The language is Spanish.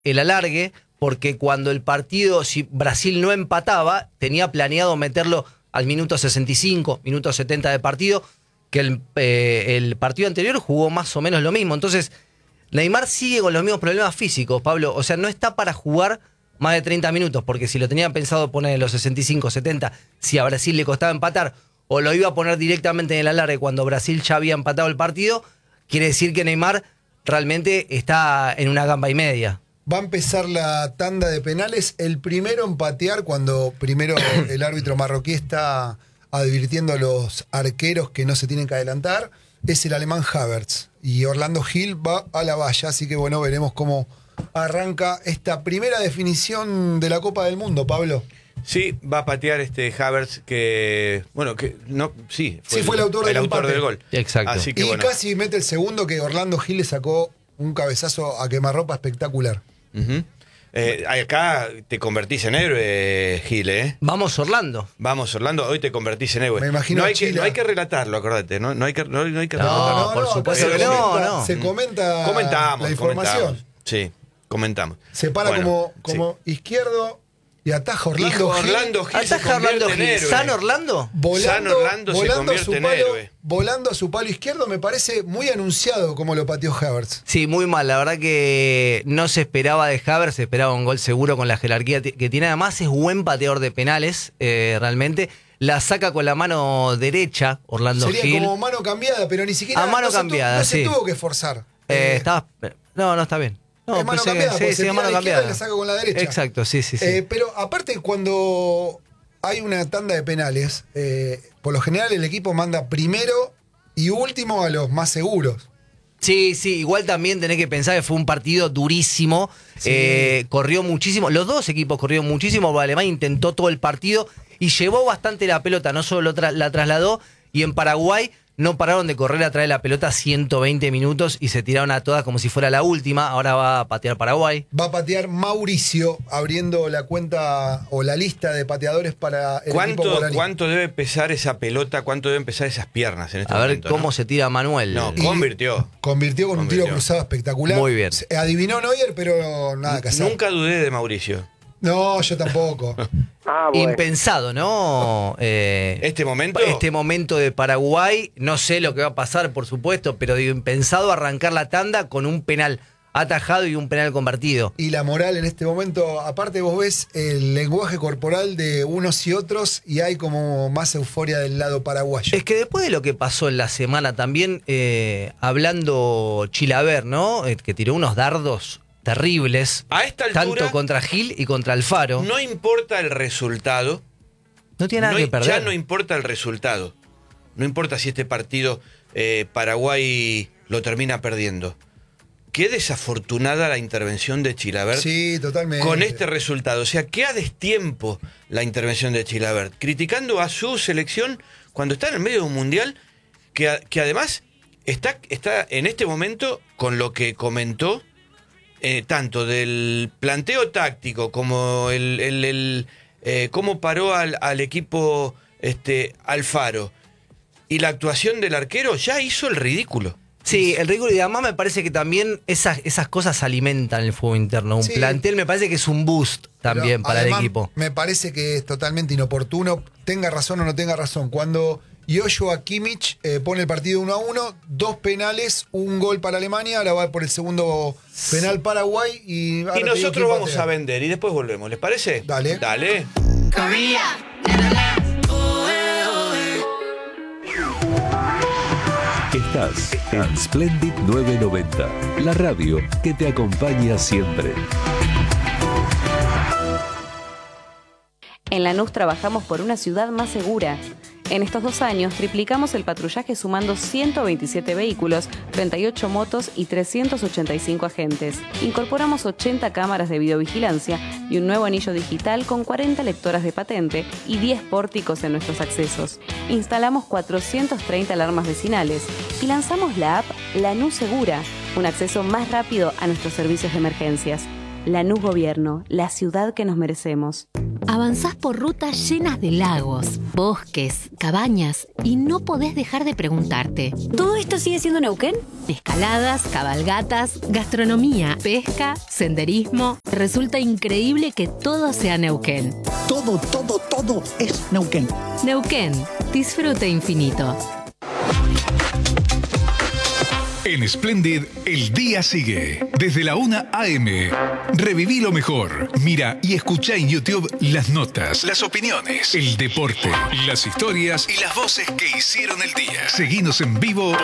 el alargue, porque cuando el partido, si Brasil no empataba, tenía planeado meterlo al minuto 65, minuto 70 de partido, que el partido anterior jugó más o menos lo mismo. Entonces, Neymar sigue con los mismos problemas físicos, Pablo. O sea, no está para jugar más de 30 minutos, porque si lo tenían pensado poner en los 65, 70, si a Brasil le costaba empatar, o lo iba a poner directamente en el alargue cuando Brasil ya había empatado el partido, quiere decir que Neymar realmente está en una gamba y media. Va a empezar la tanda de penales. El primero en patear, cuando primero el árbitro marroquí está advirtiendo a los arqueros que no se tienen que adelantar, es el alemán Havertz. Y Orlando Gil va a la valla. Así que bueno, veremos cómo arranca esta primera definición de la Copa del Mundo, Pablo. Sí, va a patear Havertz, que bueno, que no, fue el autor del gol. Exacto. Así que, y casi mete el segundo, que Orlando Gil le sacó un cabezazo a quemarropa espectacular. Uh-huh. Acá te convertís en héroe, Gil, ¿eh? Vamos Orlando. Vamos Orlando, hoy te convertís en héroe. Me imagino no hay que relatarlo, acordate, no hay que relatarlo. No, por supuesto que no. Se comenta comentamos, la información. Sí, comentamos. Se para como izquierdo y ataja Orlando Gil. Ataja Orlando Gil. ¿San Orlando? Volando se convierte en héroe. Volando a su palo izquierdo, me parece muy anunciado como lo pateó Havertz. Sí, muy mal. La verdad que no se esperaba de Havertz, se esperaba un gol seguro con la jerarquía que tiene. Además es buen pateador de penales, realmente. La saca con la mano derecha, Orlando Gil. Sería como mano cambiada, pero ni siquiera... A mano cambiada, se tuvo que esforzar. No, está bien. No, es mano cambiada, porque se tira a la izquierda y la saca con la derecha. Exacto, sí. Pero aparte, cuando hay una tanda de penales, por lo general el equipo manda primero y último a los más seguros. Sí, igual también tenés que pensar que fue un partido durísimo, corrió muchísimo, los dos equipos corrieron muchísimo, Alemania intentó todo el partido y llevó bastante la pelota, no solo la trasladó, y en Paraguay no pararon de correr atrás de la pelota 120 minutos y se tiraron a todas como si fuera la última. Ahora va a patear Paraguay. Va a patear Mauricio, abriendo la cuenta o la lista de pateadores para el equipo guaraní. ¿Cuánto debe pesar esa pelota? ¿Cuánto deben pesar esas piernas en este momento? A ver cómo se tira Manuel. No, convirtió con un tiro cruzado espectacular. Muy bien. Adivinó Neuer, pero nada que hacer. Nunca dudé de Mauricio. No, yo tampoco. Bueno. Impensado, ¿no? Este momento de Paraguay, no sé lo que va a pasar, por supuesto, pero digo, impensado arrancar la tanda con un penal atajado y un penal convertido. Y la moral en este momento, aparte vos ves el lenguaje corporal de unos y otros y hay como más euforia del lado paraguayo. Es que después de lo que pasó en la semana también, hablando Chilaver, ¿no? Que tiró unos dardos terribles, a esta altura, tanto contra Gil y contra Alfaro. No importa el resultado. No tiene nada que perder. Ya no importa el resultado. No importa si este partido Paraguay lo termina perdiendo. Qué desafortunada la intervención de Chilaver. Sí, totalmente. Con este resultado. O sea, qué a destiempo la intervención de Chilaver. Criticando a su selección cuando está en el medio de un mundial que además está en este momento con lo que comentó. Tanto del planteo táctico como cómo paró al equipo Alfaro y la actuación del arquero, ya hizo el ridículo. Sí, el ridículo, y además me parece que también esas cosas alimentan el fuego interno. Un plantel me parece que es un boost también para el equipo. Me parece que es totalmente inoportuno, tenga razón o no tenga razón. Cuando Joshua Kimmich pone el partido 1-1, 2 penales, un gol para Alemania, ahora va por el segundo penal Paraguay y nosotros vamos a vender y después volvemos, ¿les parece? Dale. Estás en Splendid 990, la radio que te acompaña siempre. En Lanús trabajamos por una ciudad más segura. En estos 2 años triplicamos el patrullaje sumando 127 vehículos, 38 motos y 385 agentes. Incorporamos 80 cámaras de videovigilancia y un nuevo anillo digital con 40 lectoras de patente y 10 pórticos en nuestros accesos. Instalamos 430 alarmas vecinales y lanzamos la app Lanús Segura, un acceso más rápido a nuestros servicios de emergencias. Lanús Gobierno, la ciudad que nos merecemos. Avanzás por rutas llenas de lagos, bosques, cabañas y no podés dejar de preguntarte. ¿Todo esto sigue siendo Neuquén? Escaladas, cabalgatas, gastronomía, pesca, senderismo. Resulta increíble que todo sea Neuquén. Todo es Neuquén. Neuquén, disfrute infinito. En Splendid, el día sigue. Desde la 1 a.m. Reviví lo mejor. Mira y escucha en YouTube las notas, las opiniones, el deporte, las historias y las voces que hicieron el día. Seguinos en vivo